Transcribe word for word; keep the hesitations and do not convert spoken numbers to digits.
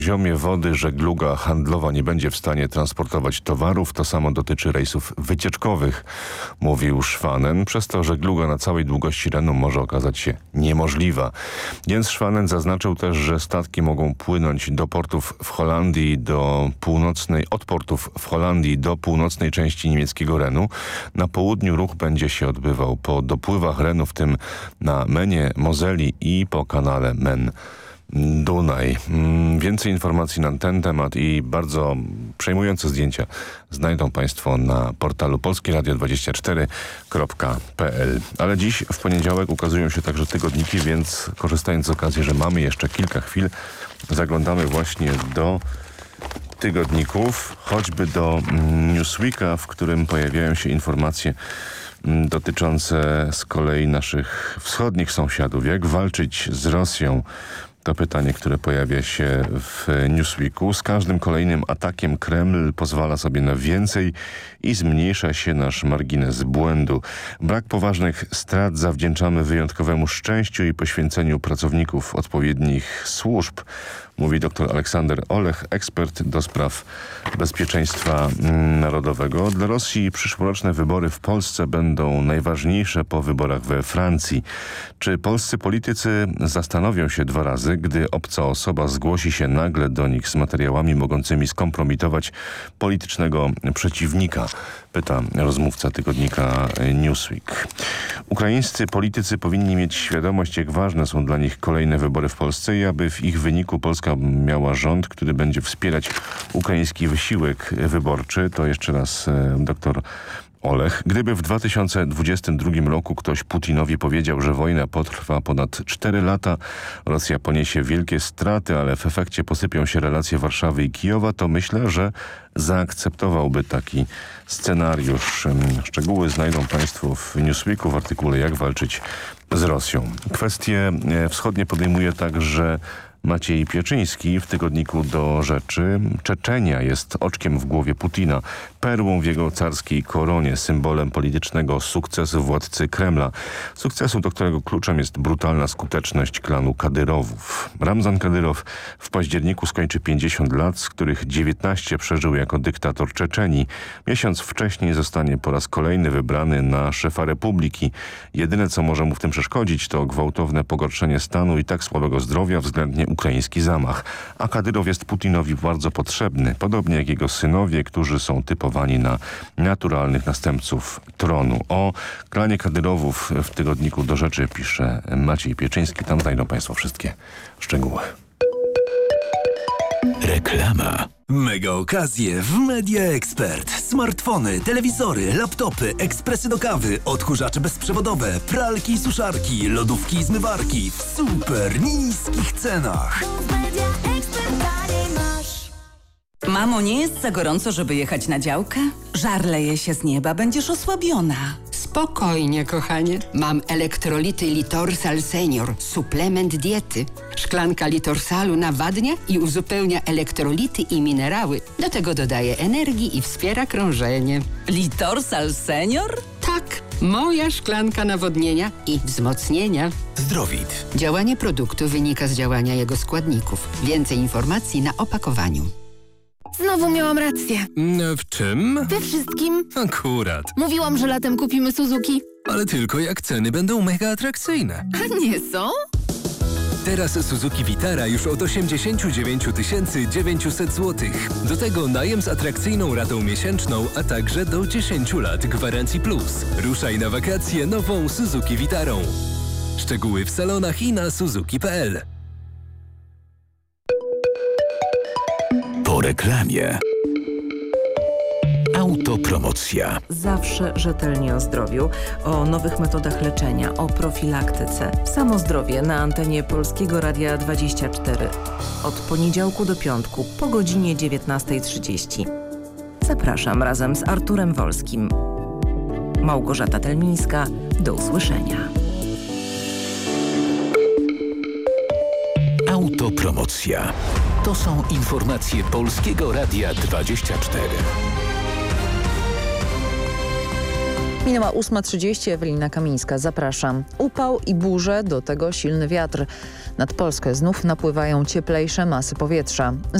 poziomie wody żegluga handlowa nie będzie w stanie transportować towarów. To samo dotyczy rejsów wycieczkowych, mówił Schwanen. Przez to żegluga na całej długości Renu może okazać się niemożliwa. Jens Schwanen zaznaczył też, że statki mogą płynąć do portów w Holandii, do północnej, od portów w Holandii do północnej części niemieckiego Renu. Na południu ruch będzie się odbywał po dopływach Renu, w tym na Menie, Mozeli i po kanale Men. Dunaj. Więcej informacji na ten temat i bardzo przejmujące zdjęcia znajdą Państwo na portalu polskie radio dwadzieścia cztery kropka p l. Ale dziś w poniedziałek ukazują się także tygodniki, więc korzystając z okazji, że mamy jeszcze kilka chwil, zaglądamy właśnie do tygodników, choćby do Newsweeka, w którym pojawiają się informacje dotyczące z kolei naszych wschodnich sąsiadów. Jak walczyć z Rosją? To pytanie, które pojawia się w Newsweeku. Z każdym kolejnym atakiem Kreml pozwala sobie na więcej i zmniejsza się nasz margines błędu. Brak poważnych strat zawdzięczamy wyjątkowemu szczęściu i poświęceniu pracowników odpowiednich służb, mówi dr Aleksander Olech, ekspert do spraw bezpieczeństwa narodowego. Dla Rosji przyszłoroczne wybory w Polsce będą najważniejsze po wyborach we Francji. Czy polscy politycy zastanowią się dwa razy, gdy obca osoba zgłosi się nagle do nich z materiałami mogącymi skompromitować politycznego przeciwnika? Pyta rozmówca tygodnika Newsweek. Ukraińscy politycy powinni mieć świadomość, jak ważne są dla nich kolejne wybory w Polsce i aby w ich wyniku Polska miała rząd, który będzie wspierać ukraiński wysiłek wyborczy. To jeszcze raz doktor Olech. Gdyby w dwa tysiące dwudziestym drugim roku ktoś Putinowi powiedział, że wojna potrwa ponad cztery lata, Rosja poniesie wielkie straty, ale w efekcie posypią się relacje Warszawy i Kijowa, to myślę, że zaakceptowałby taki scenariusz. Szczegóły znajdą Państwo w Newsweeku w artykule Jak walczyć z Rosją. Kwestie wschodnie podejmuje także Maciej Pieczyński w tygodniku Do Rzeczy. Czeczenia jest oczkiem w głowie Putina, perłą w jego carskiej koronie, symbolem politycznego sukcesu władcy Kremla. Sukcesu, do którego kluczem jest brutalna skuteczność klanu Kadyrowów. Ramzan Kadyrow w październiku skończy pięćdziesiąt lat, z których dziewiętnaście przeżył jako dyktator Czeczenii. Miesiąc wcześniej zostanie po raz kolejny wybrany na szefa republiki. Jedyne, co może mu w tym przeszkodzić, to gwałtowne pogorszenie stanu i tak słabego zdrowia względnie ukraiński zamach. A Kadyrow jest Putinowi bardzo potrzebny, podobnie jak jego synowie, którzy są typowani na naturalnych następców tronu. O klanie Kadyrowów w tygodniku Do Rzeczy pisze Maciej Pieczyński. Tam znajdą Państwo wszystkie szczegóły. Reklama. Mega okazje w Media Expert. Smartfony, telewizory, laptopy, ekspresy do kawy, odkurzacze bezprzewodowe, pralki i suszarki, lodówki i zmywarki w super niskich cenach. Mamo, nie jest za gorąco, żeby jechać na działkę? Żar leje się z nieba, będziesz osłabiona. Spokojnie, kochanie. Mam elektrolity Litorsal Senior, suplement diety. Szklanka Litorsalu nawadnia i uzupełnia elektrolity i minerały. Do tego dodaje energii i wspiera krążenie. Litorsal Senior? Tak, moja szklanka nawodnienia i wzmocnienia. Zdrowit. Działanie produktu wynika z działania jego składników. Więcej informacji na opakowaniu. Znowu miałam rację. W czym? We wszystkim. Akurat. Mówiłam, że latem kupimy Suzuki. Ale tylko jak ceny będą mega atrakcyjne. A nie są? Teraz Suzuki Vitara już od osiemdziesiąt dziewięć tysięcy dziewięćset złotych. Do tego najem z atrakcyjną ratą miesięczną, a także do dziesięć lat gwarancji plus. Ruszaj na wakacje nową Suzuki Vitarą. Szczegóły w salonach i na suzuki kropka p l. Po reklamie. Autopromocja. Zawsze rzetelnie o zdrowiu, o nowych metodach leczenia, o profilaktyce. Samo zdrowie na antenie Polskiego Radia dwadzieścia cztery. Od poniedziałku do piątku po godzinie dziewiętnasta trzydzieści. Zapraszam razem z Arturem Wolskim. Małgorzata Telmińska. Do usłyszenia. Autopromocja. To są informacje Polskiego Radia dwadzieścia cztery. Minęła ósma trzydzieści, Ewelina Kamińska, zapraszam. Upał i burze, do tego silny wiatr. Nad Polskę znów napływają cieplejsze masy powietrza.